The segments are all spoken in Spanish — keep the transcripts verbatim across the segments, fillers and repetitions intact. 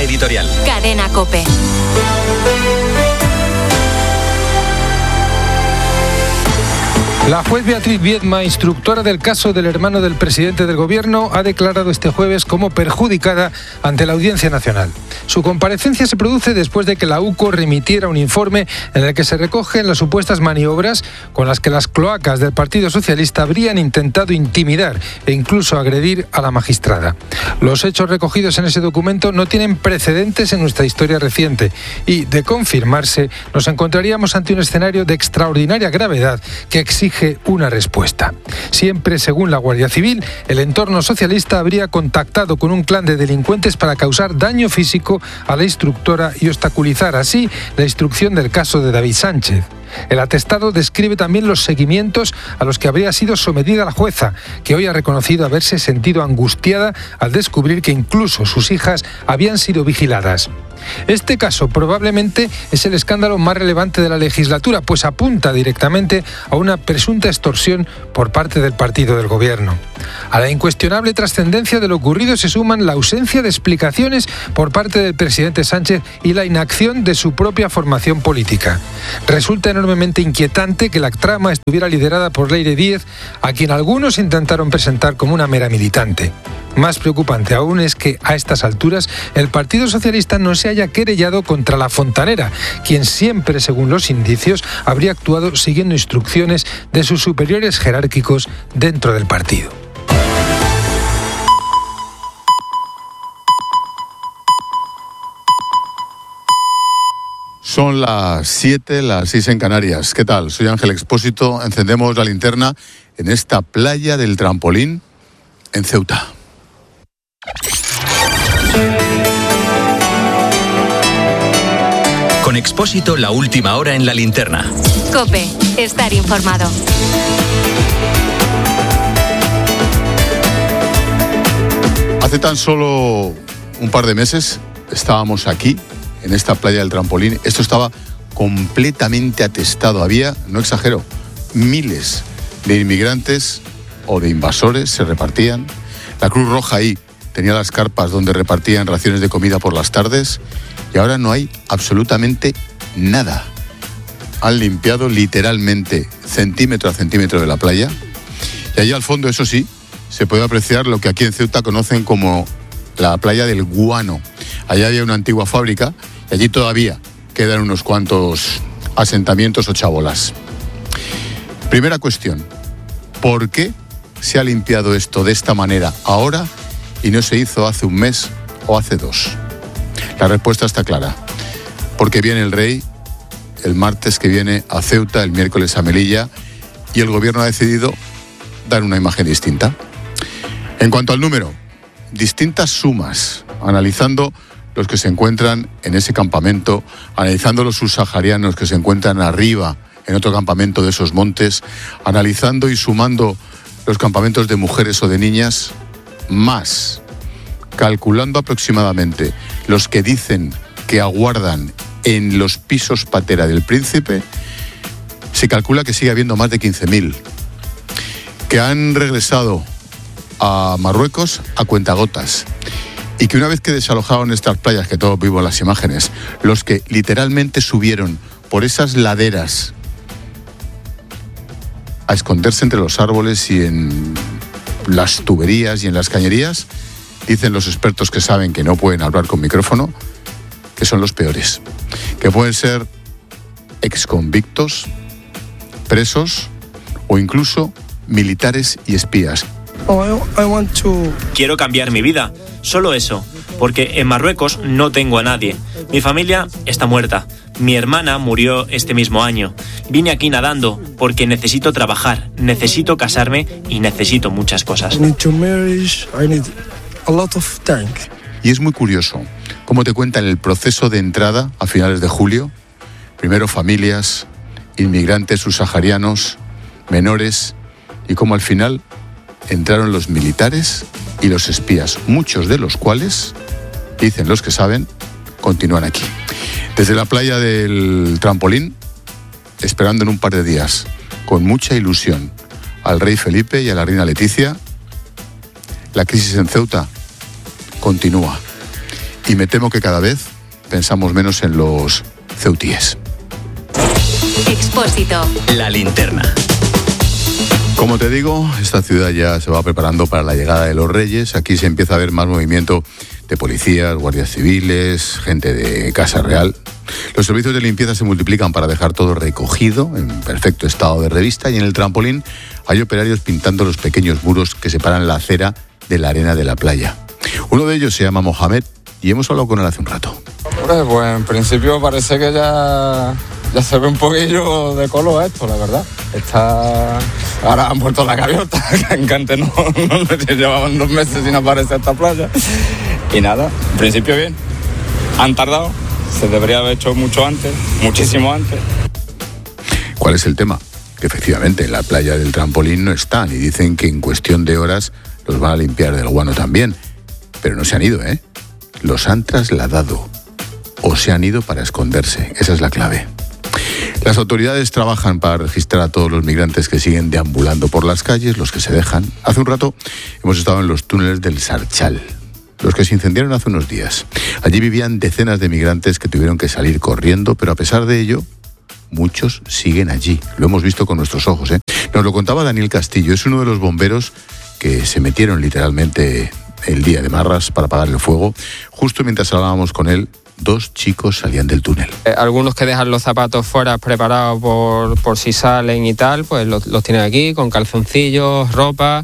editorial. Cadena COPE. La juez Beatriz Viedma, instructora del caso del hermano del presidente del gobierno, ha declarado este jueves como perjudicada ante la Audiencia Nacional. Su comparecencia se produce después de que la U C O remitiera un informe en el que se recogen las supuestas maniobras con las que las cloacas del Partido Socialista habrían intentado intimidar e incluso agredir a la magistrada. Los hechos recogidos en ese documento no tienen precedentes en nuestra historia reciente y, de confirmarse, nos encontraríamos ante un escenario de extraordinaria gravedad que exige una respuesta. Siempre según la Guardia Civil, el entorno socialista habría contactado con un clan de delincuentes para causar daño físico a la instructora y obstaculizar así la instrucción del caso de David Sánchez. El atestado describe también los seguimientos a los que habría sido sometida la jueza, que hoy ha reconocido haberse sentido angustiada al descubrir que incluso sus hijas habían sido vigiladas. Este caso probablemente es el escándalo más relevante de la legislatura, pues apunta directamente a una presunta extorsión por parte del partido del gobierno. A la incuestionable trascendencia de lo ocurrido se suman la ausencia de explicaciones por parte del presidente Sánchez y la inacción de su propia formación política. Resulta enormemente inquietante que la trama estuviera liderada por Leire Díez, a quien algunos intentaron presentar como una mera militante. Más preocupante aún es que, a estas alturas, el Partido Socialista no se haya querellado contra la fontanera, quien siempre, según los indicios, habría actuado siguiendo instrucciones de sus superiores jerárquicos dentro del partido. Son las siete, las seis en Canarias. ¿Qué tal? Soy Ángel Expósito. Encendemos la linterna en esta playa del Trampolín en Ceuta. Con Expósito, la última hora en la linterna. COPE, estar informado. Hace tan solo un par de meses estábamos aquí, en esta playa del Trampolín. Esto estaba completamente atestado. Había, no exagero, miles de inmigrantes o de invasores se repartían. La Cruz Roja ahí tenía las carpas donde repartían raciones de comida por las tardes y ahora no hay absolutamente nada. Han limpiado literalmente centímetro a centímetro de la playa y allí al fondo, eso sí, se puede apreciar lo que aquí en Ceuta conocen como la playa del Guano. Allá había una antigua fábrica y allí todavía quedan unos cuantos asentamientos o chabolas. Primera cuestión, ¿por qué se ha limpiado esto de esta manera ahora y no se hizo hace un mes o hace dos? La respuesta está clara. Porque viene el rey el martes que viene a Ceuta, el miércoles a Melilla, y el gobierno ha decidido dar una imagen distinta. En cuanto al número, distintas sumas, analizando los que se encuentran en ese campamento, analizando los subsaharianos que se encuentran arriba en otro campamento de esos montes, analizando y sumando los campamentos de mujeres o de niñas, más, calculando aproximadamente los que dicen que aguardan en los pisos patera del Príncipe, se calcula que sigue habiendo más de quince mil, que han regresado a Marruecos a cuentagotas, y que una vez que desalojaron estas playas, que todos vimos las imágenes, los que literalmente subieron por esas laderas a esconderse entre los árboles y en las tuberías y en las cañerías, dicen los expertos que saben que no pueden hablar con micrófono, que son los peores, que pueden ser exconvictos, presos o incluso militares y espías. Quiero cambiar mi vida, solo eso, porque en Marruecos no tengo a nadie. Mi familia está muerta. Mi hermana murió este mismo año. Vine aquí nadando porque necesito trabajar, necesito casarme y necesito muchas cosas. Y es muy curioso cómo te cuentan el proceso de entrada a finales de julio. Primero familias, inmigrantes subsaharianos, menores, y cómo al final entraron los militares y los espías, muchos de los cuales, dicen los que saben, continúan aquí. Desde la playa del Trampolín, esperando en un par de días, con mucha ilusión, al rey Felipe y a la reina Leticia, la crisis en Ceuta continúa. Y me temo que cada vez pensamos menos en los ceutíes. Expósito. La linterna. Como te digo, esta ciudad ya se va preparando para la llegada de los Reyes. Aquí se empieza a ver más movimiento de policías, guardias civiles, gente de Casa Real. Los servicios de limpieza se multiplican para dejar todo recogido, en perfecto estado de revista, y en el trampolín hay operarios pintando los pequeños muros que separan la acera de la arena de la playa. Uno de ellos se llama Mohamed y hemos hablado con él hace un rato. Pues, pues en principio parece que ya, ya se ve un poquillo de color esto, la verdad. Está... Ahora han puesto la gaviota, que antes no, no llevaban dos meses sin aparecer esta playa. Y nada, en principio bien. Han tardado, se debería haber hecho mucho antes, muchísimo antes. ¿Cuál es el tema? Que efectivamente en la playa del trampolín no están y dicen que en cuestión de horas los van a limpiar del guano también. Pero no se han ido, ¿eh? Los han trasladado o se han ido para esconderse. Esa es la clave. Las autoridades trabajan para registrar a todos los migrantes que siguen deambulando por las calles, los que se dejan. Hace un rato hemos estado en los túneles del Sarchal, los que se incendiaron hace unos días. Allí vivían decenas de migrantes que tuvieron que salir corriendo, pero a pesar de ello, muchos siguen allí. Lo hemos visto con nuestros ojos, ¿eh? Nos lo contaba Daniel Castillo, es uno de los bomberos que se metieron literalmente el día de Marras para apagar el fuego. Justo mientras hablábamos con él, dos chicos salían del túnel. Eh, algunos que dejan los zapatos fuera preparados por, por si salen y tal, pues los, los tienen aquí con calzoncillos, ropa.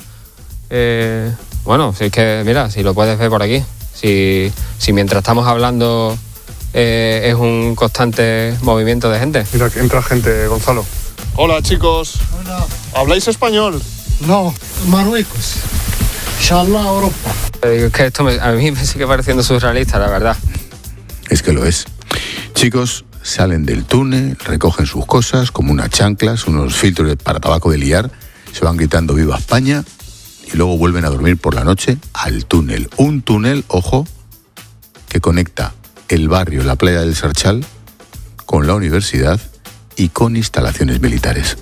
Eh, bueno, si es que, mira, si lo puedes ver por aquí. Si, si mientras estamos hablando eh, es un constante movimiento de gente. Mira que entra gente, Gonzalo. Hola, chicos. Hola. ¿Habláis español? No, Marruecos. Inshallah, Europa. Eh, es que esto me, a mí me sigue pareciendo surrealista, la verdad. Es que lo es. Chicos salen del túnel, recogen sus cosas, como unas chanclas, unos filtros para tabaco de liar, se van gritando ¡Viva España! Y luego vuelven a dormir por la noche al túnel. Un túnel, ojo, que conecta el barrio, la playa del Sarchal, con la universidad y con instalaciones militares.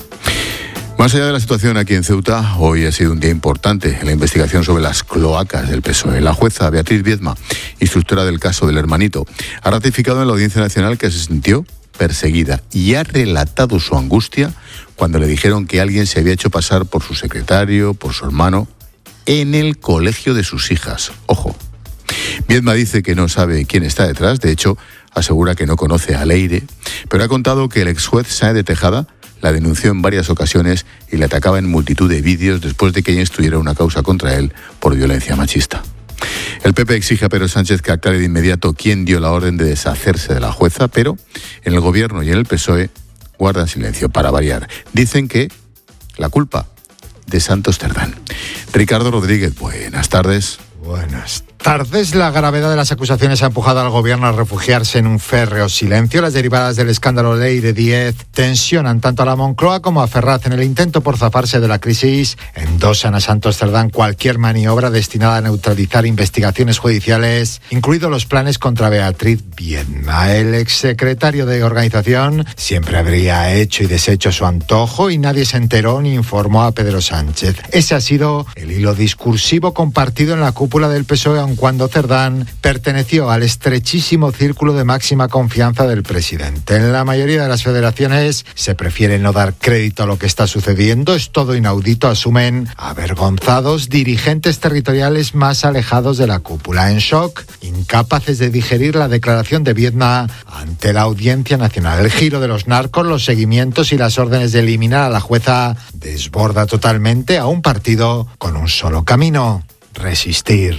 Más allá de la situación aquí en Ceuta, hoy ha sido un día importante en la investigación sobre las cloacas del P S O E. La jueza Beatriz Viedma, instructora del caso del hermanito, ha ratificado en la Audiencia Nacional que se sintió perseguida y ha relatado su angustia cuando le dijeron que alguien se había hecho pasar por su secretario, por su hermano, en el colegio de sus hijas. Ojo. Viedma dice que no sabe quién está detrás, de hecho, asegura que no conoce a Leire, pero ha contado que el ex juez Sáenz de Tejada la denunció en varias ocasiones y le atacaba en multitud de vídeos después de que ella instruyera una causa contra él por violencia machista. El P P exige a Pedro Sánchez que aclare de inmediato quién dio la orden de deshacerse de la jueza, pero en el gobierno y en el P S O E guardan silencio para variar. Dicen que la culpa de Santos Cerdán. Ricardo Rodríguez, buenas tardes. Buenas tardes. La gravedad de las acusaciones ha empujado al gobierno a refugiarse en un férreo silencio. Las derivadas del escándalo Leire diez tensionan tanto a la Moncloa como a Ferraz en el intento por zafarse de la crisis. Endosan a Santos Cerdán cualquier maniobra destinada a neutralizar investigaciones judiciales, incluidos los planes contra Beatriz Viedma. El exsecretario de Organización siempre habría hecho y deshecho a su antojo y nadie se enteró ni informó a Pedro Sánchez. Ese ha sido el hilo discursivo compartido en la cúpula del P S O E, aun cuando Cerdán perteneció al estrechísimo círculo de máxima confianza del presidente. En la mayoría de las federaciones se prefiere no dar crédito a lo que está sucediendo. Es todo inaudito, asumen avergonzados dirigentes territoriales más alejados de la cúpula, en shock, incapaces de digerir la declaración de Viedma ante la Audiencia Nacional. El giro de los narcos, los seguimientos y las órdenes de eliminar a la jueza desborda totalmente a un partido con un solo camino: resistir.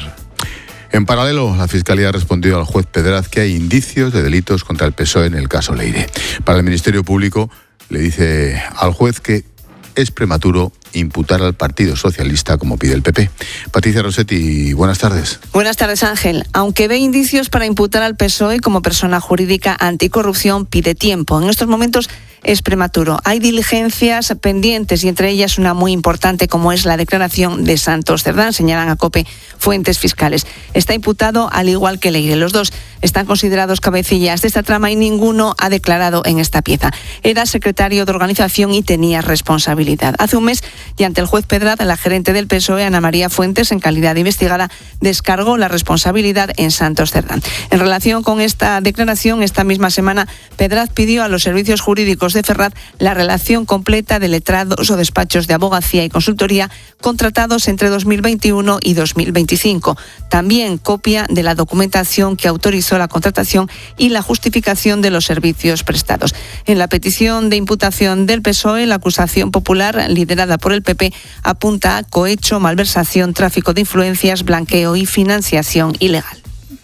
En paralelo, la Fiscalía ha respondido al juez Pedraz que hay indicios de delitos contra el P S O E en el caso Leire. Para el Ministerio Público, le dice al juez que es prematuro imputar al Partido Socialista como pide el P P. Patricia Rossetti, buenas tardes. Buenas tardes, Ángel. Aunque ve indicios para imputar al P S O E como persona jurídica anticorrupción, pide tiempo. En estos momentos es prematuro. Hay diligencias pendientes y entre ellas una muy importante como es la declaración de Santos Cerdán, señalan a COPE fuentes fiscales. Está imputado al igual que Leire. Los dos están considerados cabecillas de esta trama y ninguno ha declarado en esta pieza. Era secretario de organización y tenía responsabilidad. Hace un mes, y ante el juez Pedrad, la gerente del P S O E, Ana María Fuentes, en calidad de investigada, descargó la responsabilidad en Santos Cerdán. En relación con esta declaración, esta misma semana, Pedrad pidió a los servicios jurídicos de Ferraz la relación completa de letrados o despachos de abogacía y consultoría contratados entre dos mil veintiuno y dos mil veinticinco. También copia de la documentación que autorizó la contratación y la justificación de los servicios prestados. En la petición de imputación del P S O E, la acusación popular, liderada por el P P, apunta a cohecho, malversación, tráfico de influencias, blanqueo y financiación ilegal.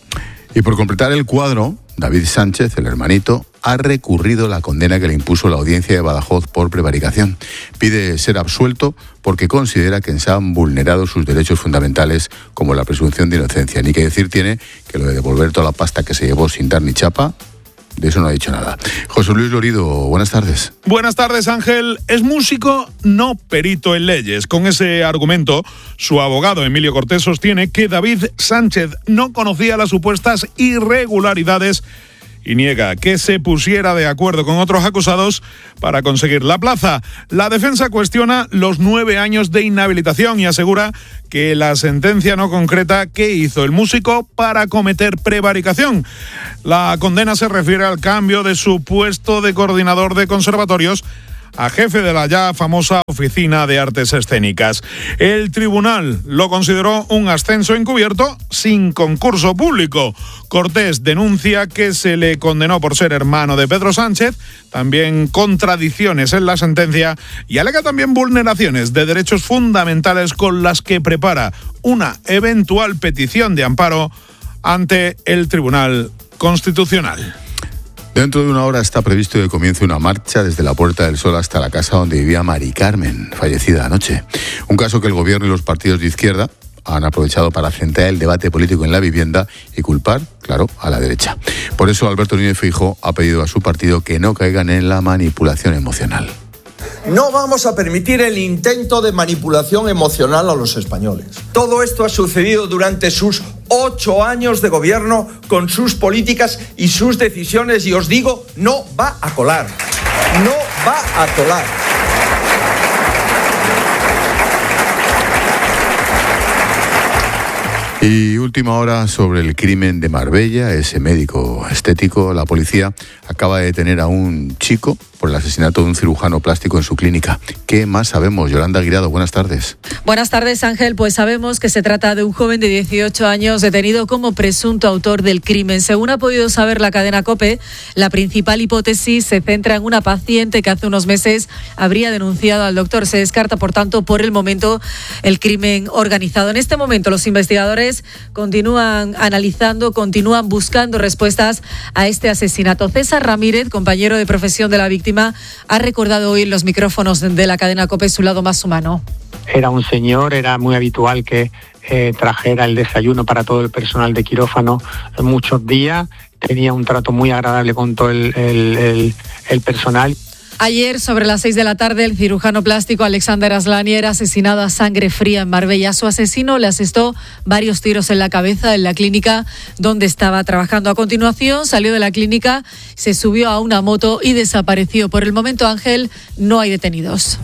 Y por completar el cuadro, David Sánchez, el hermanito, ha recurrido la condena que le impuso la audiencia de Badajoz por prevaricación. Pide ser absuelto porque considera que se han vulnerado sus derechos fundamentales como la presunción de inocencia. Ni que decir tiene que lo de devolver toda la pasta que se llevó sin dar ni chapa, de eso no ha dicho nada. José Luis Lorido, buenas tardes. Buenas tardes, Ángel. Es músico, no perito en leyes. Con ese argumento, su abogado Emilio Cortés sostiene que David Sánchez no conocía las supuestas irregularidades y niega que se pusiera de acuerdo con otros acusados para conseguir la plaza. La defensa cuestiona los nueve años de inhabilitación y asegura que la sentencia no concreta qué hizo el músico para cometer prevaricación. La condena se refiere al cambio de su puesto de coordinador de conservatorios a jefe de la ya famosa Oficina de Artes Escénicas. El tribunal lo consideró un ascenso encubierto sin concurso público. Cortés denuncia que se le condenó por ser hermano de Pedro Sánchez, también contradicciones en la sentencia y alega también vulneraciones de derechos fundamentales con las que prepara una eventual petición de amparo ante el Tribunal Constitucional. Dentro de una hora está previsto que comience una marcha desde la Puerta del Sol hasta la casa donde vivía Mari Carmen, fallecida anoche. Un caso que el gobierno y los partidos de izquierda han aprovechado para centrar el debate político en la vivienda y culpar, claro, a la derecha. Por eso Alberto Núñez Feijóo ha pedido a su partido que no caigan en la manipulación emocional. No vamos a permitir el intento de manipulación emocional a los españoles. Todo esto ha sucedido durante sus ocho años de gobierno con sus políticas y sus decisiones y os digo, no va a colar. No va a colar. Y última hora sobre el crimen de Marbella, ese médico estético. La policía acaba de detener a un chico por el asesinato de un cirujano plástico en su clínica. ¿Qué más sabemos? Yolanda Guirado, buenas tardes. Buenas tardes, Ángel. Pues sabemos que se trata de un joven de dieciocho años detenido como presunto autor del crimen. Según ha podido saber la cadena COPE, la principal hipótesis se centra en una paciente que hace unos meses habría denunciado al doctor. Se descarta, por tanto, por el momento el crimen organizado. En este momento los investigadores continúan analizando, continúan buscando respuestas a este asesinato. César Ramírez, compañero de profesión de la víctima, ha recordado hoy en los micrófonos de la cadena COPE su lado más humano. Era un señor, era muy habitual que eh, trajera el desayuno para todo el personal de quirófano en muchos días, tenía un trato muy agradable con todo el, el, el, el personal. Ayer, sobre las seis de la tarde, el cirujano plástico Alexander Aslani era asesinado a sangre fría en Marbella. Su asesino le asestó varios tiros en la cabeza en la clínica donde estaba trabajando. A continuación, salió de la clínica, se subió a una moto y desapareció. Por el momento, Ángel, no hay detenidos.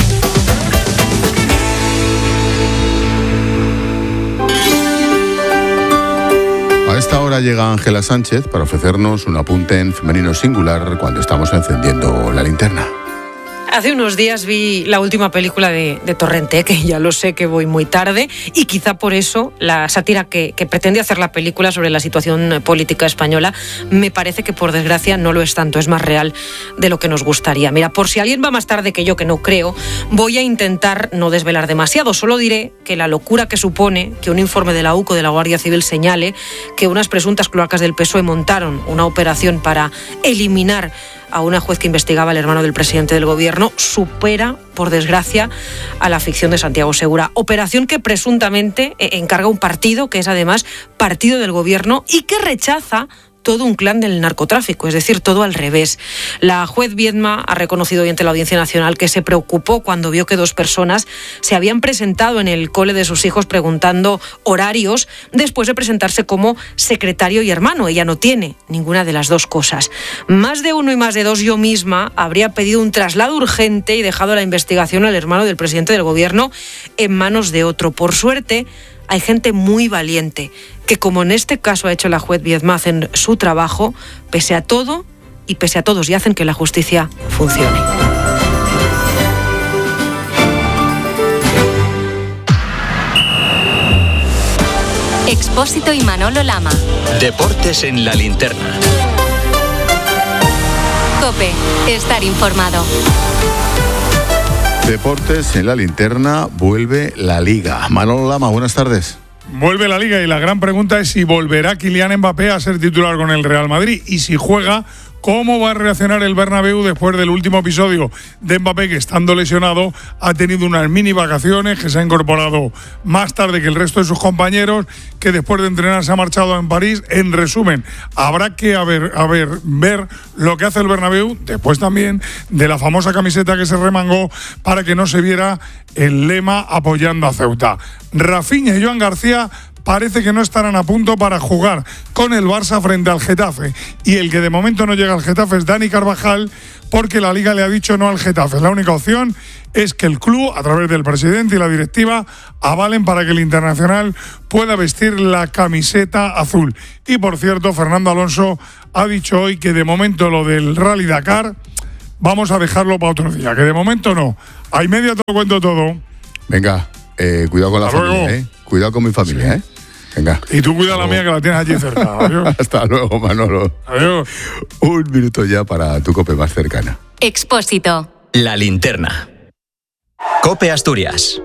A esta hora llega Ángela Sánchez para ofrecernos un apunte en femenino singular cuando estamos encendiendo la linterna. Hace unos días vi la última película de, de Torrente, que ya lo sé que voy muy tarde, y quizá por eso la sátira que, que pretende hacer la película sobre la situación política española me parece que por desgracia no lo es tanto, es más real de lo que nos gustaría. Mira, por si alguien va más tarde que yo, que no creo, voy a intentar no desvelar demasiado, solo diré que la locura que supone que un informe de la U C O de la Guardia Civil señale que unas presuntas cloacas del P S O E montaron una operación para eliminar a una juez que investigaba al hermano del presidente del gobierno, supera, por desgracia, a la ficción de Santiago Segura. Operación que presuntamente encarga un partido, que es además partido del gobierno, y que rechaza todo un clan del narcotráfico, es decir, todo al revés. La juez Viedma ha reconocido hoy ante la Audiencia Nacional que se preocupó cuando vio que dos personas se habían presentado en el cole de sus hijos preguntando horarios después de presentarse como secretario y hermano. Ella no tiene ninguna de las dos cosas. Más de uno y más de dos, yo misma habría pedido un traslado urgente y dejado la investigación al hermano del presidente del gobierno en manos de otro. Por suerte, hay gente muy valiente que, como en este caso ha hecho la juez Viedma, hacen su trabajo pese a todo y pese a todos y hacen que la justicia funcione. Expósito y Manolo Lama. Deportes en la linterna. COPE. Estar informado. Deportes en la linterna, vuelve la Liga. Manolo Lama, buenas tardes. Vuelve la Liga y la gran pregunta es si volverá Kylian Mbappé a ser titular con el Real Madrid y si juega, ¿cómo va a reaccionar el Bernabéu después del último episodio de Mbappé, que estando lesionado ha tenido unas mini vacaciones, que se ha incorporado más tarde que el resto de sus compañeros, que después de entrenar se ha marchado en París? En resumen, habrá que a ver, a ver, ver lo que hace el Bernabéu, después también de la famosa camiseta que se remangó para que no se viera el lema apoyando a Ceuta. Rafinha y Joan García parece que no estarán a punto para jugar con el Barça frente al Getafe. Y el que de momento no llega al Getafe es Dani Carvajal, porque la Liga le ha dicho no al Getafe. La única opción es que el club, a través del presidente y la directiva, avalen para que el internacional pueda vestir la camiseta azul. Y por cierto, Fernando Alonso ha dicho hoy que de momento lo del Rally Dakar vamos a dejarlo para otro día, que de momento no. A media te lo cuento todo. Venga, eh, cuidado con la Hasta familia, luego. ¿eh? Cuidado con mi familia, Sí. ¿eh? Venga. Y tú cuida la mía, que la tienes allí cerca. Adiós. Hasta luego, Manolo. Adiós. Un minuto ya para tu COPE más cercana. Expósito. La linterna. COPE Asturias.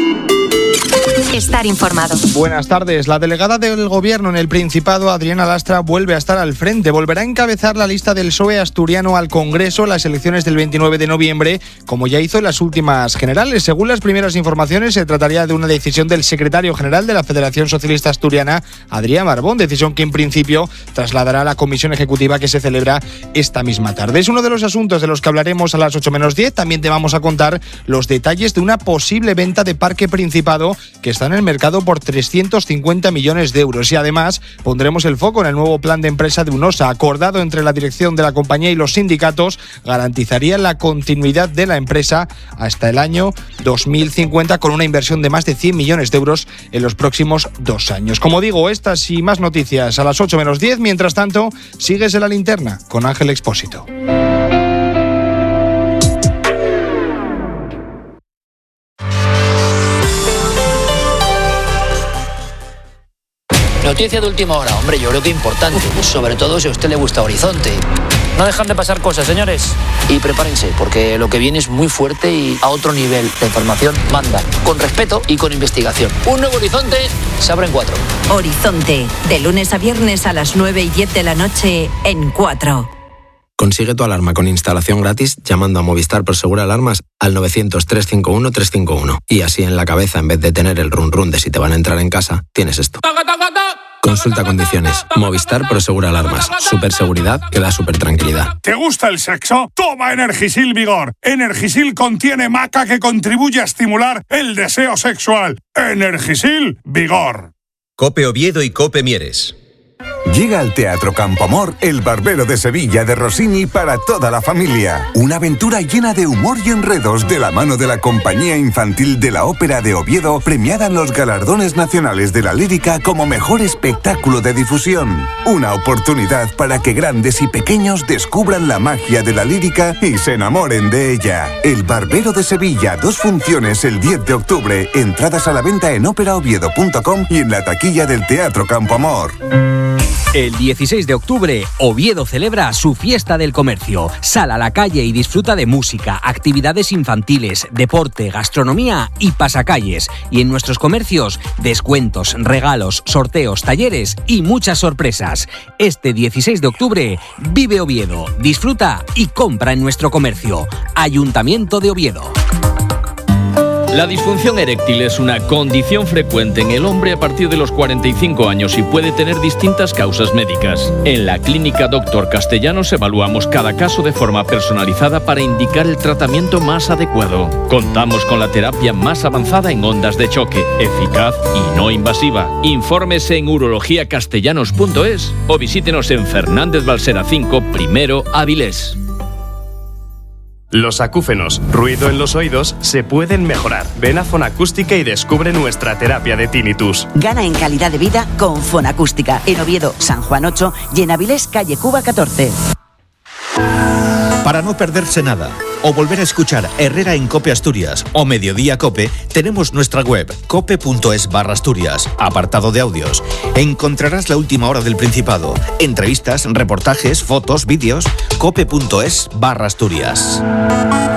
Estar informado. Buenas tardes. La delegada del Gobierno en el Principado, Adriana Lastra, vuelve a estar al frente. Volverá a encabezar la lista del P S O E asturiano al Congreso en las elecciones del veintinueve de noviembre, como ya hizo en las últimas generales. Según las primeras informaciones, se trataría de una decisión del secretario general de la Federación Socialista Asturiana, Adrián Barbón, decisión que en principio trasladará a la comisión ejecutiva que se celebra esta misma tarde. Es uno de los asuntos de los que hablaremos a las ocho menos diez. También te vamos a contar los detalles de una posible venta de Parque Principado que está en el mercado por trescientos cincuenta millones de euros. Y además pondremos el foco en el nuevo plan de empresa de UNOSA, acordado entre la dirección de la compañía y los sindicatos, garantizaría la continuidad de la empresa hasta el año dos mil cincuenta, con una inversión de más de cien millones de euros en los próximos dos años. Como digo, estas y más noticias a las ocho menos diez. Mientras tanto, sigues en la linterna con Ángel Expósito. Noticia de última hora, hombre, yo creo que importante, sobre todo si a usted le gusta Horizonte. No dejan de pasar cosas, señores. Y prepárense, porque lo que viene es muy fuerte y a otro nivel. La información manda, con respeto y con investigación. Un nuevo Horizonte se abre en cuatro. Horizonte, de lunes a viernes a las nueve y diez de la noche en cuatro. Consigue tu alarma con instalación gratis llamando a Movistar Prosegur Alarmas al novecientos, trescientos cincuenta y uno, trescientos cincuenta y uno. Y así en la cabeza, en vez de tener el run run de si te van a entrar en casa, tienes esto. Consulta condiciones. Movistar Prosegur Alarmas. Super seguridad que da super tranquilidad. ¿Te gusta el sexo? Toma Energisil Vigor. Energisil contiene maca que contribuye a estimular el deseo sexual. Energisil Vigor. COPE Oviedo y COPE Mieres. Llega al Teatro Campoamor El Barbero de Sevilla de Rossini para toda la familia. Una aventura llena de humor y enredos de la mano de la compañía infantil de la Ópera de Oviedo, premiada en los galardones nacionales de la lírica como mejor espectáculo de difusión. Una oportunidad para que grandes y pequeños descubran la magia de la lírica y se enamoren de ella. El Barbero de Sevilla, dos funciones el diez de octubre. Entradas a la venta en ópera oviedo punto com y en la taquilla del Teatro Campoamor. El dieciséis de octubre, Oviedo celebra su fiesta del comercio. Sal a la calle y disfruta de música, actividades infantiles, deporte, gastronomía y pasacalles. Y en nuestros comercios, descuentos, regalos, sorteos, talleres y muchas sorpresas. Este dieciséis de octubre, vive Oviedo, disfruta y compra en nuestro comercio. Ayuntamiento de Oviedo. La disfunción eréctil es una condición frecuente en el hombre a partir de los cuarenta y cinco años y puede tener distintas causas médicas. En la clínica Doctor Castellanos evaluamos cada caso de forma personalizada para indicar el tratamiento más adecuado. Contamos con la terapia más avanzada en ondas de choque, eficaz y no invasiva. Infórmese en urología castellanos punto es o visítenos en Fernández Balsera cinco, primero Avilés. Los acúfenos, ruido en los oídos, se pueden mejorar. Ven a Fonacústica y descubre nuestra terapia de tinnitus. Gana en calidad de vida con Fonacústica. En Oviedo, San Juan ocho y en Avilés, calle Cuba catorce. Para no perderse nada o volver a escuchar Herrera en Cope Asturias o Mediodía Cope, tenemos nuestra web cope punto es barra Asturias, apartado de audios. Encontrarás la última hora del Principado, entrevistas, reportajes, fotos, vídeos. cope punto es barra Asturias.